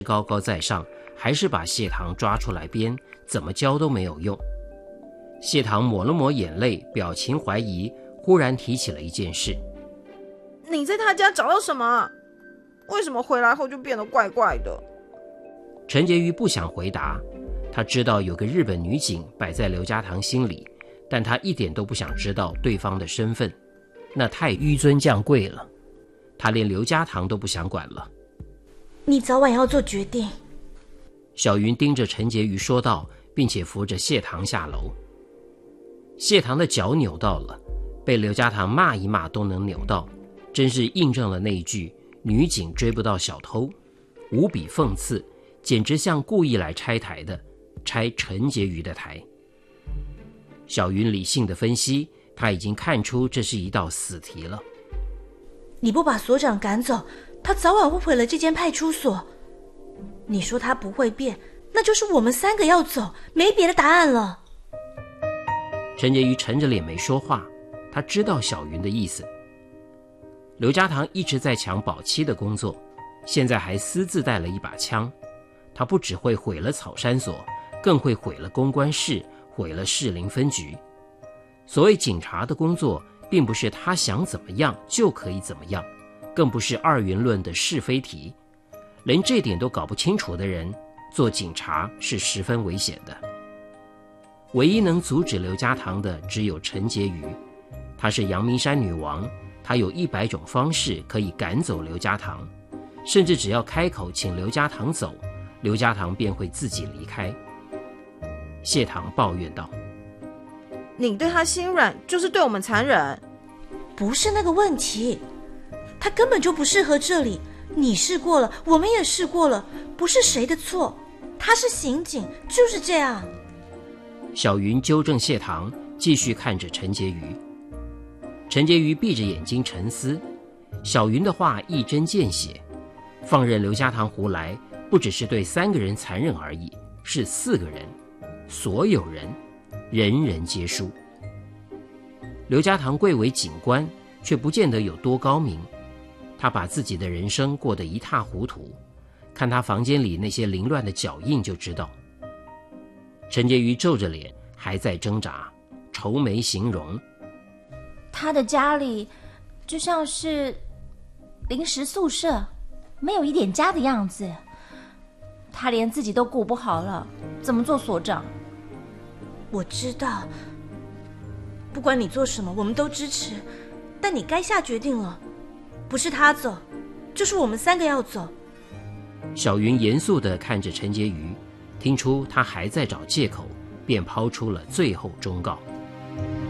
高高在上，还是把谢堂抓出来编，怎么教都没有用。谢堂抹了抹眼泪，表情怀疑，忽然提起了一件事： 你在他家找到什么？为什么回来后就变得怪怪的？ 陈洁瑜不想回答，他知道有个日本女警摆在刘家堂心里，但他一点都不想知道对方的身份，那太纡尊降贵了，他连刘家堂都不想管了。 你早晚要做决定。 小云盯着陈洁瑜说道，并且扶着谢堂下楼。谢堂的脚扭到了，被刘家堂骂一骂都能扭到，真是印证了那一句女警追不到小偷，无比讽刺，简直像故意来拆台的，拆陈洁瑜的台。小云理性的分析，他已经看出这是一道死题了。 你不把所长赶走，他早晚会毁了这间派出所。你说他不会变，那就是我们3个要走，没别的答案了。 陈洁瑜沉着脸没说话，他知道小云的意思。刘家堂一直在抢保期的工作，现在还私自带了一把枪，他不只会毁了草山所，更会毁了公关室，毁了士林分局。所谓警察的工作，并不是他想怎么样就可以怎么样，更不是二元论的是非题。连这点都搞不清楚的人，做警察是十分危险的。唯一能阻止刘家堂的只有陈洁瑜，她是阳明山女王，她有100种方式可以赶走刘家堂，甚至只要开口请刘家堂走，刘家堂便会自己离开。谢堂抱怨道： 你对他心软，就是对我们残忍。 不是那个问题，他根本就不适合这里，你试过了，我们也试过了，不是谁的错，他是刑警，就是这样。 小云纠正谢堂，继续看着陈洁瑜。陈洁瑜闭着眼睛沉思，小云的话一针见血，放任刘家堂胡来，不只是对3个人残忍而已，是4个人，所有人，人人皆输。刘家堂贵为警官，却不见得有多高明，他把自己的人生过得一塌糊涂，看他房间里那些凌乱的脚印就知道。陈洁瑜皱着脸，还在挣扎，愁眉形容： 他的家里就像是临时宿舍，没有一点家的样子。他连自己都顾不好了，怎么做所长？ 我知道，不管你做什么，我们都支持，但你该下决定了，不是他走，就是我们3个要走。 小云严肃地看着陈洁瑜，听出他还在找借口，便抛出了最后忠告。